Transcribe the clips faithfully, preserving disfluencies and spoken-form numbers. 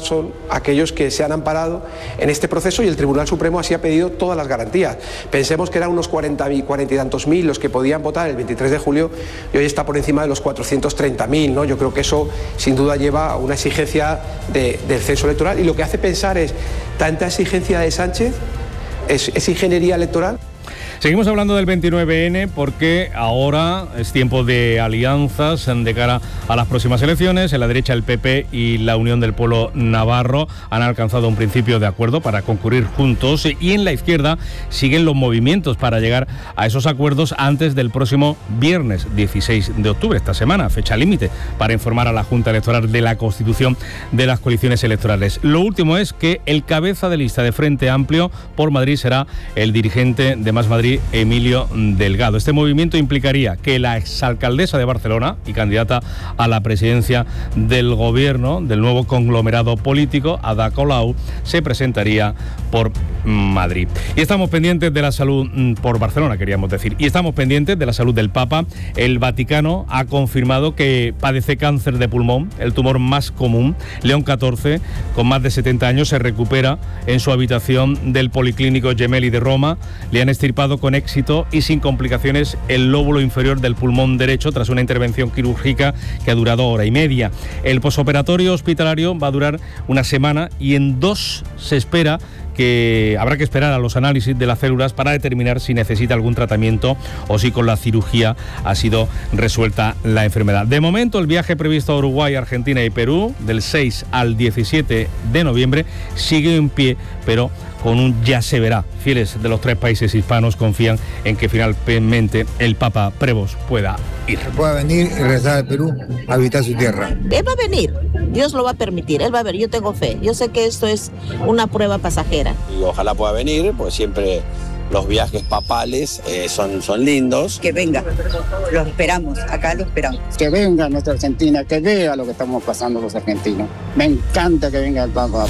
son aquellos que se han amparado en este proceso y el Tribunal Supremo así ha pedido todas las garantías. Pensemos que eran unos cuarenta y tantos mil los que podían votar el veintitrés de julio y hoy está por encima de los cuatrocientos treinta mil, ¿no? Yo creo que eso sin duda lleva a una exigencia de, del censo electoral y lo que hace pensar es tanta exigencia de Sánchez, es, es ingeniería electoral. Seguimos hablando del veintinueve ene porque ahora es tiempo de alianzas de cara a las próximas elecciones. En la derecha el P P y la Unión del Pueblo Navarro han alcanzado un principio de acuerdo para concurrir juntos y en la izquierda siguen los movimientos para llegar a esos acuerdos antes del próximo viernes dieciséis de octubre, esta semana, fecha límite para informar a la Junta Electoral de la constitución de las coaliciones electorales. Lo último es que el cabeza de lista de Frente Amplio por Madrid será el dirigente de Más Madrid, Emilio Delgado. Este movimiento implicaría que la exalcaldesa de Barcelona y candidata a la presidencia del gobierno del nuevo conglomerado político, Ada Colau, se presentaría por Madrid. Y estamos pendientes de la salud por Barcelona, queríamos decir, y estamos pendientes de la salud del Papa. El Vaticano ha confirmado que padece cáncer de pulmón, el tumor más común. León catorce, con más de setenta años, se recupera en su habitación del Policlínico Gemelli de Roma. Le han extirpado con éxito y sin complicaciones el lóbulo inferior del pulmón derecho tras una intervención quirúrgica que ha durado hora y media. El posoperatorio hospitalario va a durar una semana y en dos se espera que habrá que esperar a los análisis de las células para determinar si necesita algún tratamiento o si con la cirugía ha sido resuelta la enfermedad. De momento, el viaje previsto a Uruguay, Argentina y Perú del seis al diecisiete de noviembre sigue en pie, pero con un ya se verá. Fieles de los tres países hispanos confían en que finalmente el Papa Prevost pueda ir. Pueda venir y regresar al Perú a habitar su tierra. Él va a venir, Dios lo va a permitir, él va a venir, yo tengo fe, yo sé que esto es una prueba pasajera. Y ojalá pueda venir, pues siempre los viajes papales eh, son, son lindos. Que venga, lo esperamos, acá lo esperamos. Que venga nuestra Argentina, que vea lo que estamos pasando los argentinos. Me encanta que venga el Papa.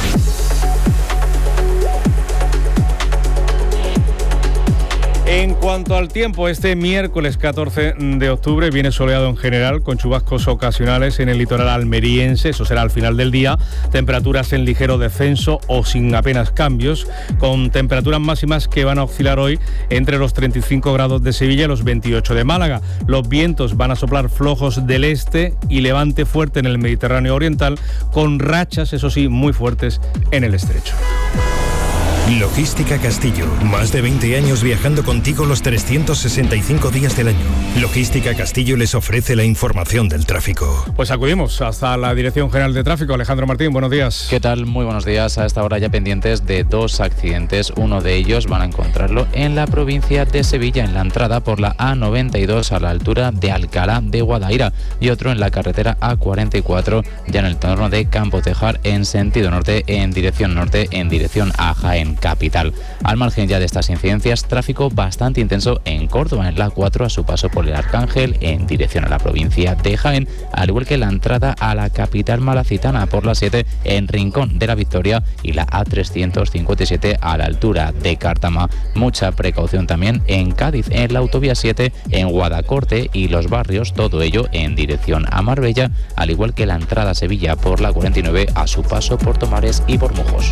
En cuanto al tiempo, este miércoles catorce de octubre viene soleado en general, con chubascos ocasionales en el litoral almeriense, eso será al final del día, temperaturas en ligero descenso o sin apenas cambios, con temperaturas máximas que van a oscilar hoy entre los treinta y cinco grados de Sevilla y los veintiocho de Málaga. Los vientos van a soplar flojos del este y levante fuerte en el Mediterráneo oriental, con rachas, eso sí, muy fuertes en el estrecho. Logística Castillo, más de veinte años viajando contigo los trescientos sesenta y cinco días del año. Logística Castillo les ofrece la información del tráfico. Pues acudimos hasta la Dirección General de Tráfico. Alejandro Martín, buenos días. ¿Qué tal? Muy buenos días. A esta hora ya pendientes de dos accidentes. Uno de ellos van a encontrarlo en la provincia de Sevilla, en la entrada por la A noventa y dos a la altura de Alcalá de Guadaira, y otro en la carretera A cuarenta y cuatro, ya en el entorno de Campo Tejar, en sentido norte, en dirección norte, en dirección a Jaén capital. Al margen ya de estas incidencias, tráfico bastante intenso en Córdoba, en la A cuatro a su paso por el Arcángel en dirección a la provincia de Jaén, al igual que la entrada a la capital malacitana por la siete en Rincón de la Victoria y la A trescientos cincuenta y siete a la altura de Cártama. Mucha precaución también en Cádiz, en la autovía siete en Guadacorte y los barrios, todo ello en dirección a Marbella, al igual que la entrada a Sevilla por la cuarenta y nueve a su paso por Tomares y Bormujos.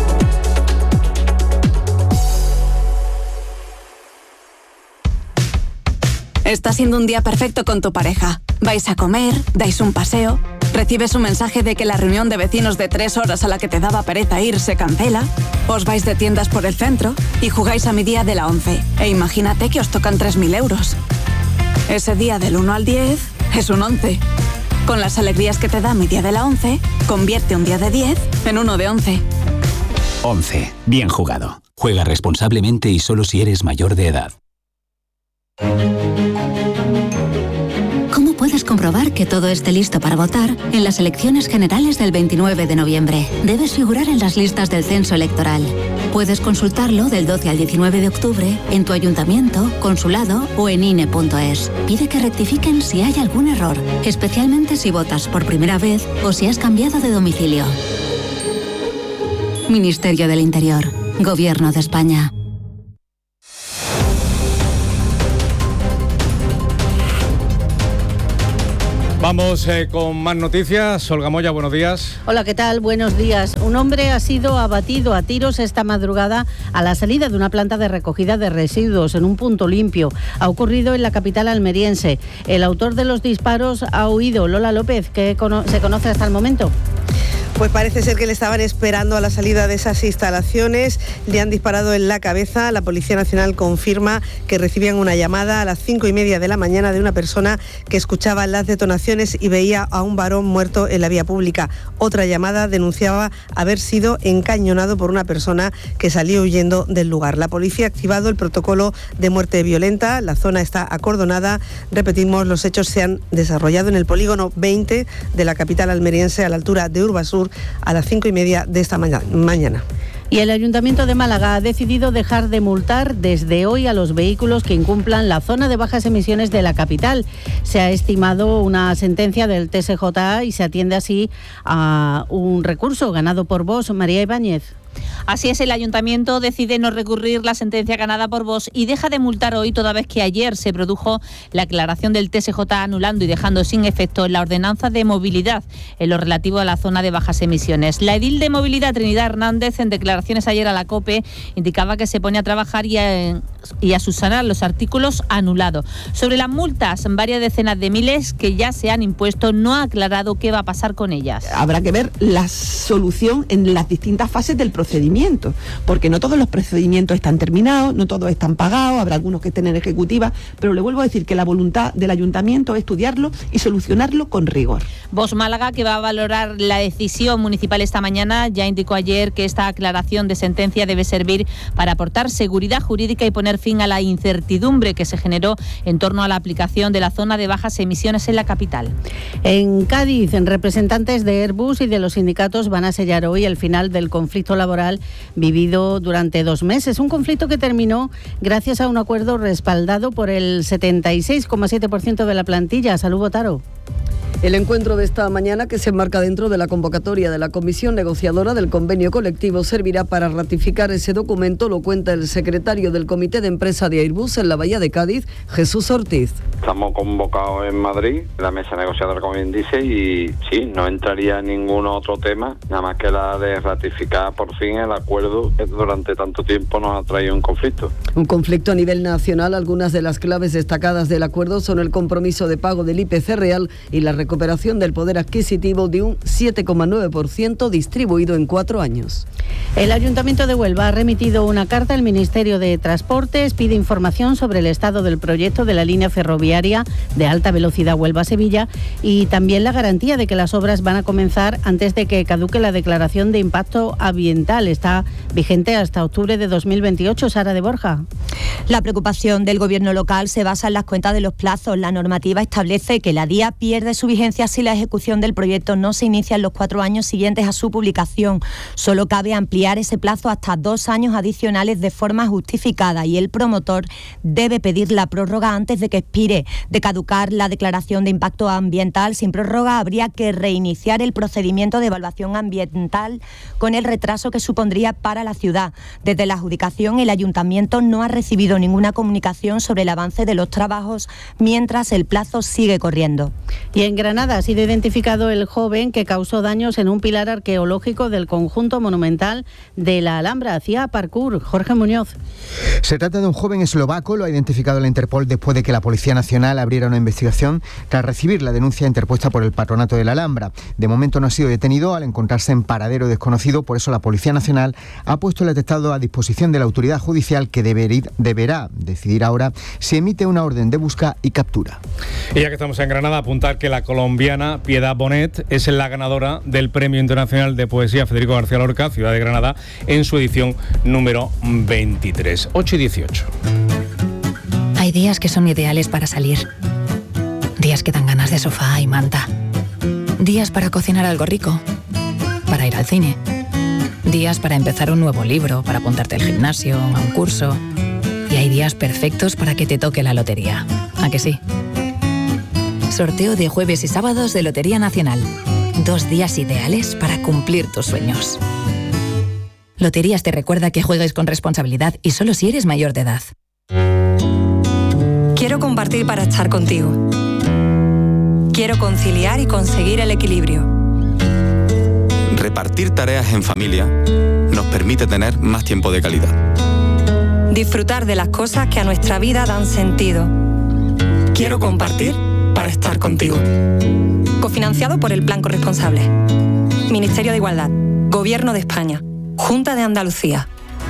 Está siendo un día perfecto con tu pareja. Vais a comer, dais un paseo, recibes un mensaje de que la reunión de vecinos de tres horas a la que te daba pereza ir se cancela, os vais de tiendas por el centro y jugáis a mi día de la once. E imagínate que os tocan tres mil euros. Ese día del uno al diez es un once. Con las alegrías que te da mi día de la once, convierte un día de diez en uno de once. once. Bien jugado. Juega responsablemente y solo si eres mayor de edad. ¿Cómo puedes comprobar que todo esté listo para votar en las elecciones generales del veintinueve de noviembre? Debes figurar en las listas del censo electoral. Puedes consultarlo del doce al diecinueve de octubre en tu ayuntamiento, consulado o en I N E punto es. Pide que rectifiquen si hay algún error, especialmente si votas por primera vez o si has cambiado de domicilio. Ministerio del Interior. Gobierno de España. Vamos eh, con más noticias. Olga Moya, buenos días. Hola, ¿qué tal? Buenos días. Un hombre ha sido abatido a tiros esta madrugada a la salida de una planta de recogida de residuos en un punto limpio. Ha ocurrido en la capital almeriense. El autor de los disparos ha huido. Lola López, ¿qué cono- se conoce hasta el momento? Pues parece ser que le estaban esperando a la salida de esas instalaciones, le han disparado en la cabeza. La Policía Nacional confirma que recibían una llamada a las cinco y media de la mañana de una persona que escuchaba las detonaciones y veía a un varón muerto en la vía pública. Otra llamada denunciaba haber sido encañonado por una persona que salió huyendo del lugar. La policía ha activado el protocolo de muerte violenta, la zona está acordonada. Repetimos, los hechos se han desarrollado en el polígono veinte de la capital almeriense, a la altura de Urbasur, a las cinco y media de esta mañana. Y el Ayuntamiento de Málaga ha decidido dejar de multar desde hoy a los vehículos que incumplan la zona de bajas emisiones de la capital. Se ha estimado una sentencia del T S J A y se atiende así a un recurso ganado por Vox. María Ibáñez. Así es, el Ayuntamiento decide no recurrir la sentencia ganada por Vox y deja de multar hoy, toda vez que ayer se produjo la aclaración del T S J anulando y dejando sin efecto la ordenanza de movilidad en lo relativo a la zona de bajas emisiones. La edil de Movilidad, Trinidad Hernández, en declaraciones ayer a la COPE, indicaba que se pone a trabajar y a, y a subsanar los artículos anulados. Sobre las multas, varias decenas de miles que ya se han impuesto, no ha aclarado qué va a pasar con ellas. Habrá que ver la solución en las distintas fases del procedimiento, porque no todos los procedimientos están terminados, no todos están pagados, habrá algunos que estén en ejecutiva, pero le vuelvo a decir que la voluntad del Ayuntamiento es estudiarlo y solucionarlo con rigor. Vox Málaga, que va a valorar la decisión municipal esta mañana, ya indicó ayer que esta aclaración de sentencia debe servir para aportar seguridad jurídica y poner fin a la incertidumbre que se generó en torno a la aplicación de la zona de bajas emisiones en la capital. En Cádiz, representantes de Airbus y de los sindicatos van a sellar hoy el final del conflicto laboral vivido durante dos meses. Un conflicto que terminó gracias a un acuerdo respaldado por el setenta y seis coma siete por ciento de la plantilla. Salud, Botaro. El encuentro de esta mañana, que se enmarca dentro de la convocatoria de la Comisión Negociadora del Convenio Colectivo, servirá para ratificar ese documento, lo cuenta el secretario del Comité de Empresa de Airbus en la Bahía de Cádiz, Jesús Ortiz. Estamos convocados en Madrid, la mesa negociadora, como bien dice, y sí, no entraría ningún otro tema, nada más que la de ratificar por fin el acuerdo que durante tanto tiempo nos ha traído un conflicto. Un conflicto a nivel nacional. Algunas de las claves destacadas del acuerdo son el compromiso de pago del I P C real y la recuperación del poder adquisitivo de un siete coma nueve por ciento distribuido en cuatro años. El Ayuntamiento de Huelva ha remitido una carta al Ministerio de Transportes, pide información sobre el estado del proyecto de la línea ferroviaria de alta velocidad Huelva-Sevilla y también la garantía de que las obras van a comenzar antes de que caduque la declaración de impacto ambiental. Está vigente hasta octubre de dos mil veintiocho. Sara de Borja. La preocupación del Gobierno local se basa en las cuentas de los plazos. La normativa establece que la D I A pierde su vigencia si la ejecución del proyecto no se inicia en los cuatro años siguientes a su publicación. Solo cabe ampliar ese plazo hasta dos años adicionales de forma justificada y el promotor debe pedir la prórroga antes de que expire. De caducar la declaración de impacto ambiental sin prórroga, habría que reiniciar el procedimiento de evaluación ambiental con el retraso que supondría para la ciudad. Desde la adjudicación, el Ayuntamiento no ha recibido ninguna comunicación sobre el avance de los trabajos mientras el plazo sigue corriendo. Y en Granada ha sido identificado el joven que causó daños en un pilar arqueológico del conjunto monumental de la Alhambra. Hacía parkour. Jorge Muñoz. Se trata de un joven eslovaco, lo ha identificado la Interpol después de que la Policía Nacional abriera una investigación tras recibir la denuncia interpuesta por el Patronato de la Alhambra. De momento no ha sido detenido al encontrarse en paradero desconocido, por eso la Policía Nacional ha puesto el atestado a disposición de la autoridad judicial, que deberí, deberá decidir ahora si emite una orden de busca y captura. Y ya que estamos en Granada, apuntar que la colombiana Piedad Bonet es la ganadora del Premio Internacional de Poesía Federico García Lorca, Ciudad de Granada, en su edición número veintitrés. ocho y dieciocho. Hay días que son ideales para salir. Días que dan ganas de sofá y manta. Días para cocinar algo rico. Para ir al cine. Días para empezar un nuevo libro, para apuntarte al gimnasio, a un curso. Y hay días perfectos para que te toque la lotería. ¿A que sí? Sorteo de jueves y sábados de Lotería Nacional. Dos días ideales para cumplir tus sueños. Loterías te recuerda que juegues con responsabilidad y solo si eres mayor de edad. Quiero compartir para estar contigo. Quiero conciliar y conseguir el equilibrio. Repartir tareas en familia nos permite tener más tiempo de calidad. Disfrutar de las cosas que a nuestra vida dan sentido. Quiero compartir para estar contigo. Cofinanciado por el Plan Corresponsable. Ministerio de Igualdad. Gobierno de España. Junta de Andalucía.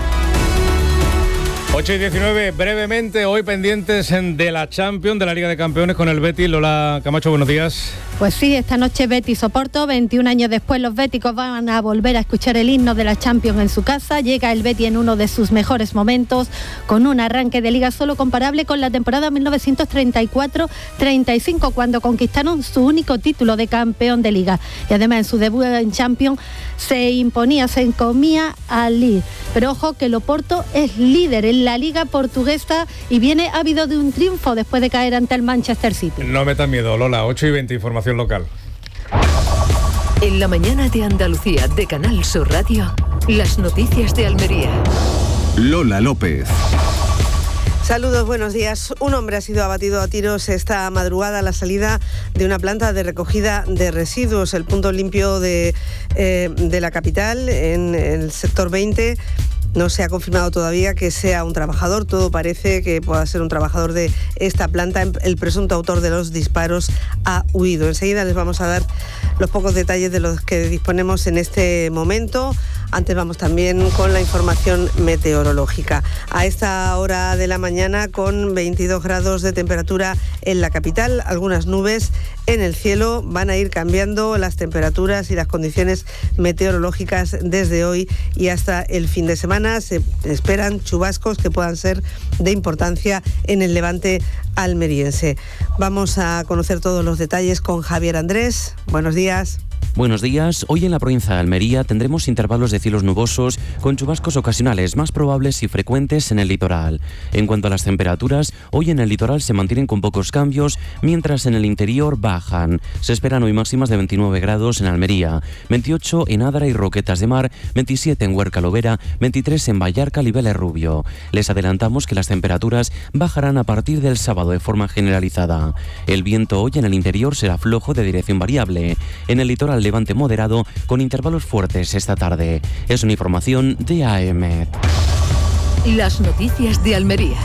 ocho y diecinueve, brevemente, hoy pendientes de la Champions, de la Liga de Campeones con el Betis. Lola Camacho, buenos días. Pues sí, esta noche Betis Oporto, veintiún años después los béticos van a volver a escuchar el himno de la Champions en su casa. Llega el Betis en uno de sus mejores momentos, con un arranque de liga solo comparable con la temporada mil novecientos treinta y cuatro treinta y cinco, cuando conquistaron su único título de campeón de liga. Y además en su debut en Champions se imponía, se encomía al Lille. Pero ojo que el Oporto es líder en la liga portuguesa y viene ávido de un triunfo después de caer ante el Manchester City. No metas miedo, Lola. ocho y veinte, información local. En la mañana de Andalucía de Canal Sur Radio, las noticias de Almería. Lola López. Saludos, buenos días. Un hombre ha sido abatido a tiros esta madrugada a la salida de una planta de recogida de residuos, el punto limpio de, eh, de la capital, en el sector veinte. No se ha confirmado todavía que sea un trabajador, todo parece que pueda ser un trabajador de esta planta. El presunto autor de los disparos ha huido. Enseguida les vamos a dar los pocos detalles de los que disponemos en este momento. Antes vamos también con la información meteorológica. A esta hora de la mañana, con veintidós grados de temperatura en la capital, algunas nubes en el cielo, van a ir cambiando las temperaturas y las condiciones meteorológicas desde hoy y hasta el fin de semana. Se esperan chubascos que puedan ser de importancia en el levante almeriense. Vamos a conocer todos los detalles con Javier Andrés. Buenos días. Buenos días. Hoy en la provincia de Almería tendremos intervalos de cielos nubosos con chubascos ocasionales más probables y frecuentes en el litoral. En cuanto a las temperaturas, hoy en el litoral se mantienen con pocos cambios, mientras en el interior bajan. Se esperan hoy máximas de veintinueve grados en Almería, veintiocho en Adra y Roquetas de Mar, veintisiete en Huerca Lovera, veintitrés en Vallarca, Libeles Rubio. Les adelantamos que las temperaturas bajarán a partir del sábado de forma generalizada. El viento hoy en el interior será flojo de dirección variable. En el litoral levante moderado con intervalos fuertes esta tarde. Es una información de A M. Las noticias de Almería.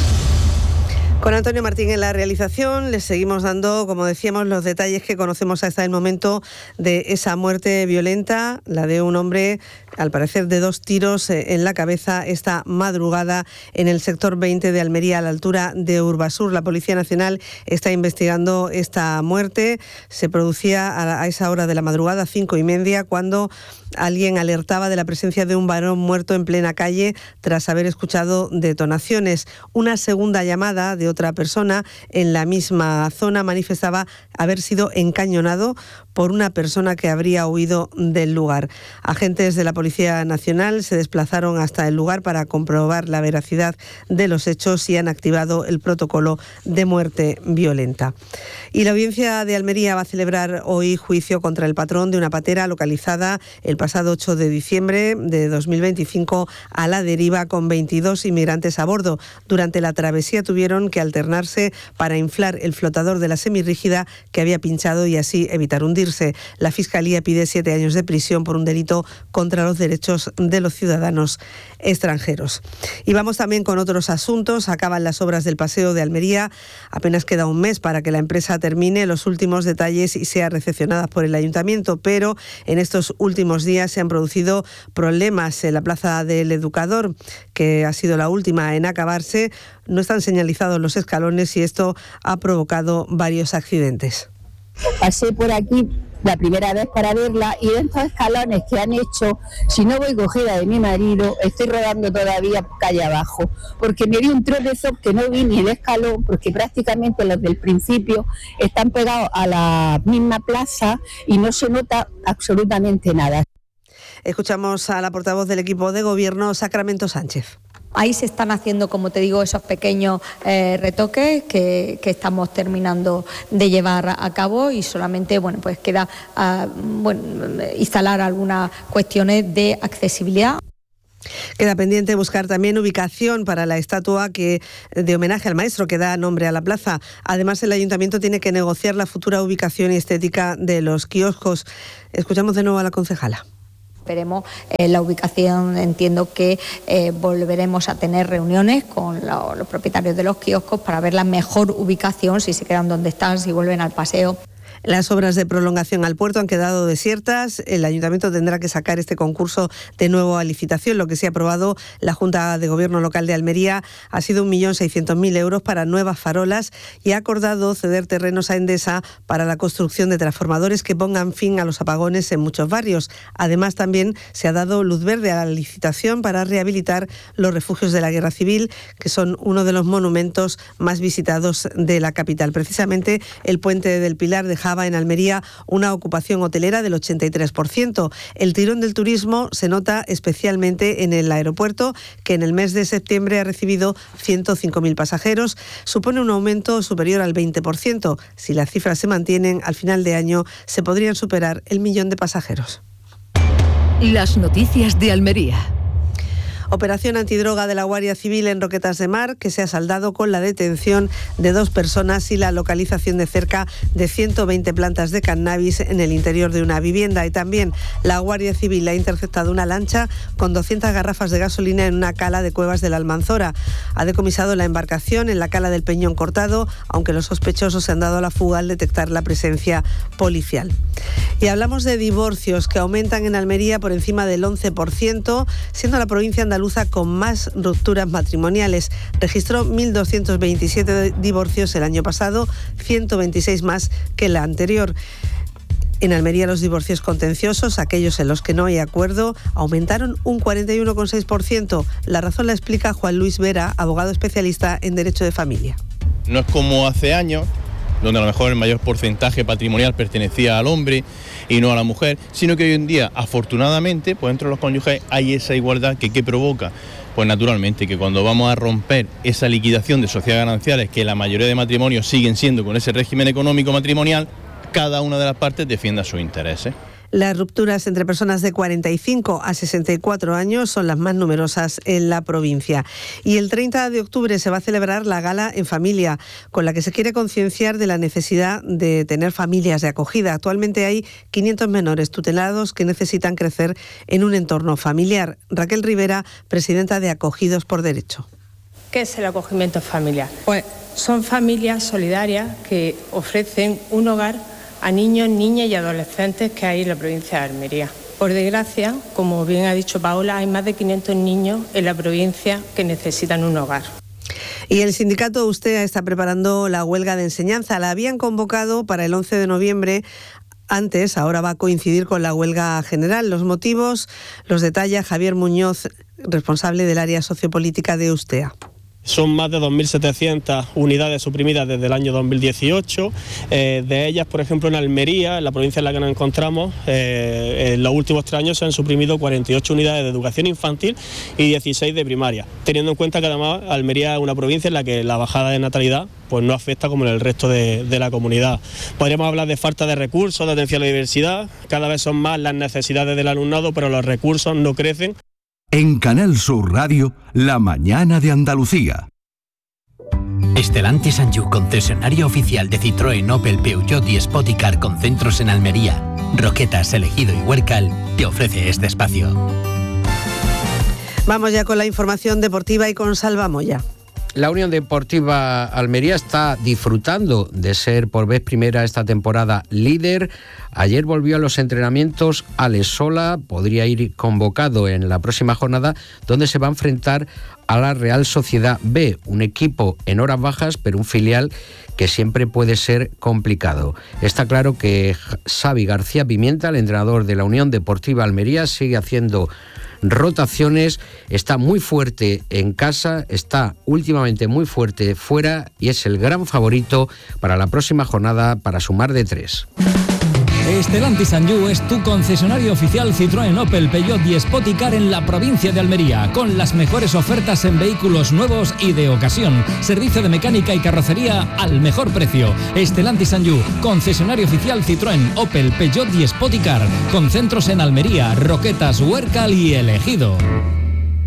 Con Antonio Martín en la realización, les seguimos dando, como decíamos, los detalles que conocemos hasta el momento de esa muerte violenta, la de un hombre, al parecer de dos tiros en la cabeza, esta madrugada en el sector veinte de Almería, a la altura de Urbasur. La Policía Nacional está investigando esta muerte. Se producía a esa hora de la madrugada, cinco y media, cuando alguien alertaba de la presencia de un varón muerto en plena calle tras haber escuchado detonaciones. Una segunda llamada de otra persona en la misma zona manifestaba haber sido encañonado por una persona que habría huido del lugar. Agentes de la Policía Nacional se desplazaron hasta el lugar para comprobar la veracidad de los hechos y han activado el protocolo de muerte violenta. Y la Audiencia de Almería va a celebrar hoy juicio contra el patrón de una patera localizada el pasado ocho de diciembre de dos mil veinticinco a la deriva con veintidós inmigrantes a bordo. Durante la travesía tuvieron que alternarse para inflar el flotador de la semirrígida que había pinchado y así evitar hundirse. La Fiscalía pide siete años de prisión por un delito contra los derechos de los ciudadanos extranjeros. Y vamos también con otros asuntos. Acaban las obras del Paseo de Almería. Apenas queda un mes para que la empresa termine los últimos detalles y sea recepcionada por el Ayuntamiento, pero en estos últimos días se han producido problemas en la Plaza del Educador, que ha sido la última en acabarse. No están señalizados los escalones y esto ha provocado varios accidentes. Pasé por aquí la primera vez para verla y de estos escalones que han hecho, si no voy cogida de mi marido, estoy rodando todavía calle abajo, porque me di un tropezón que no vi ni el escalón, porque prácticamente los del principio están pegados a la misma plaza y no se nota absolutamente nada. Escuchamos a la portavoz del equipo de gobierno, Sacramento Sánchez. Ahí se están haciendo, como te digo, esos pequeños eh, retoques que, que estamos terminando de llevar a cabo y solamente, bueno, pues queda uh, bueno, instalar algunas cuestiones de accesibilidad. Queda pendiente buscar también ubicación para la estatua que, de homenaje al maestro que da nombre a la plaza. Además, el ayuntamiento tiene que negociar la futura ubicación y estética de los kioscos. Escuchamos de nuevo a la concejala. Esperemos eh, la ubicación, entiendo que eh, volveremos a tener reuniones con lo, los propietarios de los kioscos para ver la mejor ubicación, si se quedan donde están, si vuelven al paseo. Las obras de prolongación al puerto han quedado desiertas. El ayuntamiento tendrá que sacar este concurso de nuevo a licitación. Lo que se ha aprobado la Junta de Gobierno Local de Almería ha sido un millón seiscientos mil euros para nuevas farolas y ha acordado ceder terrenos a Endesa para la construcción de transformadores que pongan fin a los apagones en muchos barrios. Además, también se ha dado luz verde a la licitación para rehabilitar los refugios de la Guerra Civil, que son uno de los monumentos más visitados de la capital. Precisamente el Puente del Pilar dejaba en Almería una ocupación hotelera del ochenta y tres por ciento. El tirón del turismo se nota especialmente en el aeropuerto, que en el mes de septiembre ha recibido ciento cinco mil pasajeros. Supone un aumento superior al veinte por ciento. Si las cifras se mantienen, al final de año se podrían superar el millón de pasajeros. Las noticias de Almería. Operación antidroga de la Guardia Civil en Roquetas de Mar, que se ha saldado con la detención de dos personas y la localización de cerca de ciento veinte plantas de cannabis en el interior de una vivienda. Y también la Guardia Civil ha interceptado una lancha con doscientas garrafas de gasolina en una cala de Cuevas de la Almanzora. Ha decomisado la embarcación en la cala del Peñón Cortado, aunque los sospechosos se han dado a la fuga al detectar la presencia policial. Y hablamos de divorcios que aumentan en Almería por encima del once por ciento, siendo la provincia andaluza con más rupturas matrimoniales. Registró mil doscientos veintisiete divorcios el año pasado, ciento veintiséis más que la anterior. En Almería los divorcios contenciosos, aquellos en los que no hay acuerdo, aumentaron un cuarenta y uno coma seis por ciento. La razón la explica Juan Luis Vera, abogado especialista en Derecho de Familia. No es como hace años, donde a lo mejor el mayor porcentaje patrimonial pertenecía al hombre y no a la mujer, sino que hoy en día, afortunadamente, pues entre los cónyuges hay esa igualdad que ¿qué provoca? Pues naturalmente que cuando vamos a romper esa liquidación de sociedades gananciales, que la mayoría de matrimonios siguen siendo con ese régimen económico matrimonial, cada una de las partes defienda sus intereses. Las rupturas entre personas de cuarenta y cinco a sesenta y cuatro años son las más numerosas en la provincia. Y el treinta de octubre se va a celebrar la Gala en Familia, con la que se quiere concienciar de la necesidad de tener familias de acogida. Actualmente hay quinientos menores tutelados que necesitan crecer en un entorno familiar. Raquel Rivera, presidenta de Acogidos por Derecho. ¿Qué es el acogimiento familiar? Pues son familias solidarias que ofrecen un hogar a niños, niñas y adolescentes que hay en la provincia de Almería. Por desgracia, como bien ha dicho Paola, hay más de quinientos niños en la provincia que necesitan un hogar. Y el sindicato Ustea está preparando la huelga de enseñanza. La habían convocado para el once de noviembre. Antes, ahora va a coincidir con la huelga general. Los motivos los detalla Javier Muñoz, responsable del área sociopolítica de Ustea. Son más de dos mil setecientas unidades suprimidas desde el año dos mil dieciocho. Eh, de ellas, por ejemplo, en Almería, en la provincia en la que nos encontramos, eh, en los últimos tres años se han suprimido cuarenta y ocho unidades de educación infantil y dieciséis de primaria, teniendo en cuenta que además Almería es una provincia en la que la bajada de natalidad pues no afecta como en el resto de, de la comunidad. Podríamos hablar de falta de recursos, de atención a la diversidad. Cada vez son más las necesidades del alumnado, pero los recursos no crecen. En Canal Sur Radio, La Mañana de Andalucía. Stellantis and You, concesionario oficial de Citroën, Opel, Peugeot y Spoticar con centros en Almería, Roquetas, Elegido y Huércal, te ofrece este espacio. Vamos ya con la información deportiva y con Salva Moya. La Unión Deportiva Almería está disfrutando de ser por vez primera esta temporada líder. Ayer volvió a los entrenamientos Alex Sola, podría ir convocado en la próxima jornada, donde se va a enfrentar a la Real Sociedad B, un equipo en horas bajas, pero un filial que siempre puede ser complicado. Está claro que Xavi García Pimienta, el entrenador de la Unión Deportiva Almería, sigue haciendo rotaciones, está muy fuerte en casa, está últimamente muy fuerte fuera y es el gran favorito para la próxima jornada para sumar de tres. Stellantis and You es tu concesionario oficial Citroën, Opel, Peugeot y Spoticar en la provincia de Almería, con las mejores ofertas en vehículos nuevos y de ocasión. Servicio de mecánica y carrocería al mejor precio. Stellantis and You, concesionario oficial Citroën, Opel, Peugeot y Spoticar, con centros en Almería, Roquetas, Huércal y Elegido.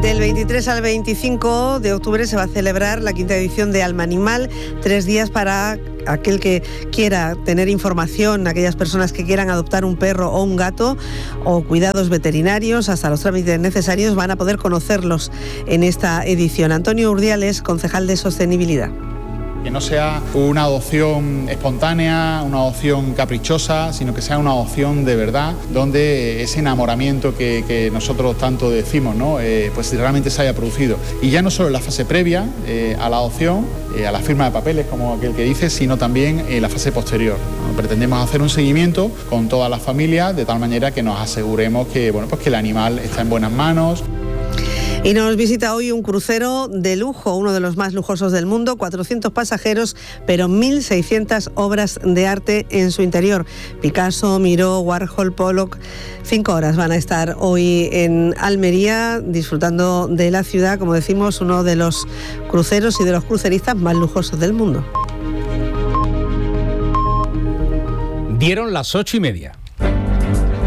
Del veintitrés al veinticinco de octubre se va a celebrar la quinta edición de Alma Animal, tres días para aquel que quiera tener información, aquellas personas que quieran adoptar un perro o un gato o cuidados veterinarios, hasta los trámites necesarios, van a poder conocerlos en esta edición. Antonio Urdiales, concejal de Sostenibilidad. Que no sea una adopción espontánea, una adopción caprichosa, sino que sea una adopción de verdad, donde ese enamoramiento que, que nosotros tanto decimos, ¿no? eh, pues realmente se haya producido. Y ya no solo en la fase previa eh, a la adopción, eh, a la firma de papeles, como aquel que dice, sino también en la fase posterior, ¿no? Pretendemos hacer un seguimiento con todas las familias, de tal manera que nos aseguremos que, bueno, pues que el animal está en buenas manos. Y nos visita hoy un crucero de lujo, uno de los más lujosos del mundo, cuatrocientos pasajeros, pero mil seiscientas obras de arte en su interior. Picasso, Miró, Warhol, Pollock. Cinco horas van a estar hoy en Almería disfrutando de la ciudad, como decimos, uno de los cruceros y de los cruceristas más lujosos del mundo. Dieron las ocho y media.